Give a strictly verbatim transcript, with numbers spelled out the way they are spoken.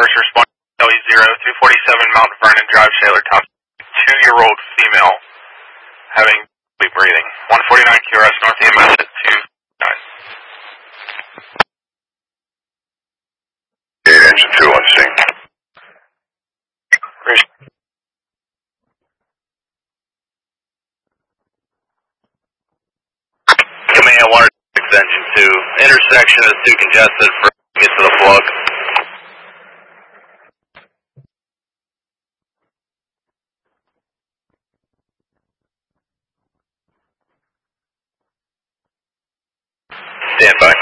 First responder, L E zero, two forty-seven Mount Vernon Drive, Shalertown. Two-year-old female having breathing. one forty-nine Q R S North E M S at two nine. Engine two on scene. Command one six engine two. Intersection is too congested for get to the plug. Stand by.